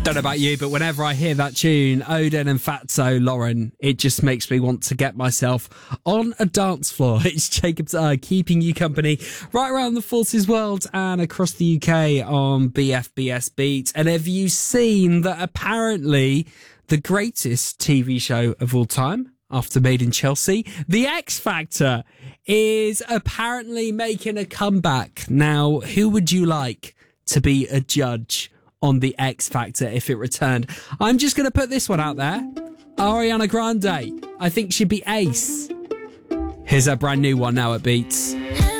Don't know about you, but whenever I hear that tune, Odin and Fatso Lauren, it just makes me want to get myself on a dance floor. It's Jacob's keeping you company right around the Forces world and across the UK on BFBS Beat. And have you seen that apparently the greatest TV show of all time, after Made in Chelsea, The X Factor, is apparently making a comeback. Now, who would you like to be a judge on The X Factor if it returned? I'm just going to put this one out there. Ariana Grande. I think she'd be ace. Here's a brand new one now at Beats.